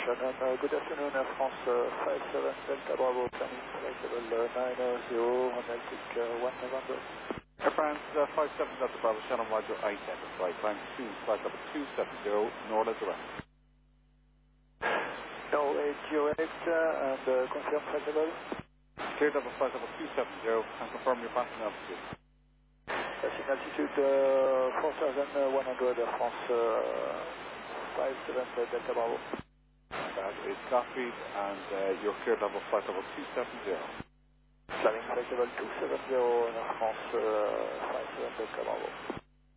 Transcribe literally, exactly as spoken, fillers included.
Shannon. Uh, good afternoon, Air France uh, five seven Delta Bravo, planning flight level uh, nine zero on Atlantic uh, one November. Air France uh, five seven Delta Bravo, Shannon Roger, I ten, flight time two, flight level two seven zero, Norla direct. No eight zero eight uh, and uh, confirm flight level. Cleared level flight level two seven zero and confirm your passing altitude. Passing altitude uh, four thousand one hundred, Air France uh, five seven Delta Bravo. That is copied, and uh, your cleared level flight level two seven zero. Planning flight level two seven zero, Air France uh, five seven Delta Bravo.